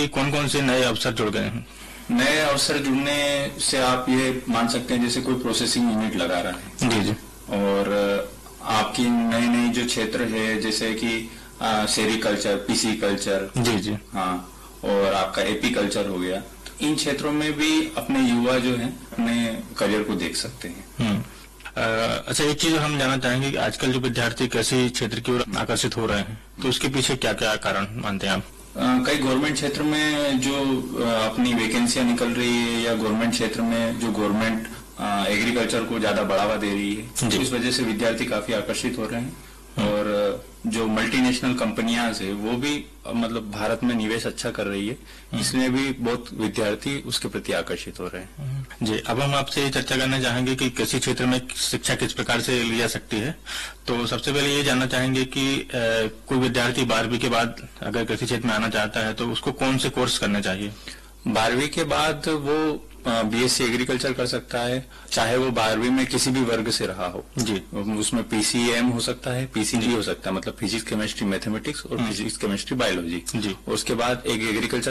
कि कौन कौन से नए अवसर जुड़ गए हैं? नए अवसर जुड़ने से आप ये मान सकते हैं जैसे कोई प्रोसेसिंग यूनिट लगा रहा है। जी जी। और आपकी नई नई जो क्षेत्र है जैसे कि सेरिकल्चर, पीसी कल्चर, जी जी, हाँ, और आपका एपी कल्चर हो गया, तो इन क्षेत्रों में भी अपने युवा जो है अपने करियर को देख सकते हैं। अच्छा, एक चीज हम जानना चाहेंगे कि आजकल जो विद्यार्थी कृषि क्षेत्र की ओर आकर्षित हो रहे हैं, तो उसके पीछे क्या क्या कारण मानते हैं आप? कई गवर्नमेंट क्षेत्र में जो अपनी वैकेंसियां निकल रही है या गवर्नमेंट क्षेत्र में जो गवर्नमेंट एग्रीकल्चर को ज्यादा बढ़ावा दे रही है, तो इस वजह से विद्यार्थी काफी आकर्षित हो रहे हैं। और जो मल्टीनेशनल कंपनियां है वो भी मतलब भारत में निवेश अच्छा कर रही है, इसलिए भी बहुत विद्यार्थी उसके प्रति आकर्षित हो रहे हैं। जी, अब हम आपसे ये चर्चा करना चाहेंगे कि कृषि क्षेत्र में शिक्षा किस प्रकार से ली जा सकती है। तो सबसे पहले ये जानना चाहेंगे कि कोई विद्यार्थी 12वीं के बाद अगर कृषि क्षेत्र में आना चाहता है तो उसको कौन से कोर्स करने चाहिए? 12वीं के बाद वो बीएससी एग्रीकल्चर कर सकता है, चाहे वो 12वीं में किसी भी वर्ग से रहा हो। जी, उसमें पीसीएम हो सकता है, पीसीजी हो सकता है, मतलब फिजिक्स केमिस्ट्री मैथमेटिक्स और फिजिक्स केमिस्ट्री बायोलॉजी। जी, उसके बाद एक एग्रीकल्चर